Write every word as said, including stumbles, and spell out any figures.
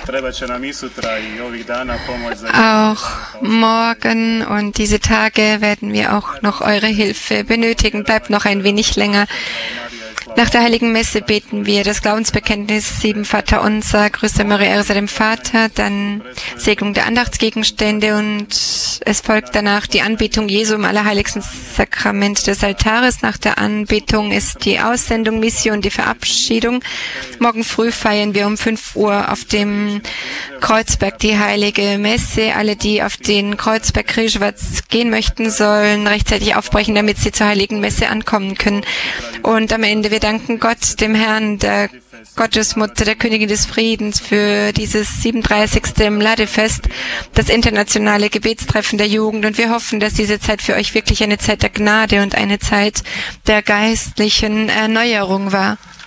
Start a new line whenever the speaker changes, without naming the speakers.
Auch morgen und diese Tage werden wir auch noch eure Hilfe benötigen. Bleibt noch ein wenig länger. Nach der Heiligen Messe beten wir das Glaubensbekenntnis sieben Vater unser, grüße Maria, ehre sei dem Vater, dann Segnung der Andachtsgegenstände und es folgt danach die Anbetung Jesu im allerheiligsten Sakrament des Altares. Nach der Anbetung ist die Aussendung, Mission, die Verabschiedung. Morgen früh feiern wir um fünf Uhr auf dem Kreuzberg die Heilige Messe. Alle, die auf den Kreuzberg Križovac gehen möchten, sollen rechtzeitig aufbrechen, damit sie zur Heiligen Messe ankommen können. Und am Ende, wir danken Gott, dem Herrn, der Gottesmutter, der Königin des Friedens, für dieses siebenunddreißigste Mladefest, das internationale Gebetstreffen der Jugend. Und wir hoffen, dass diese Zeit für euch wirklich eine Zeit der Gnade und eine Zeit der geistlichen Erneuerung war.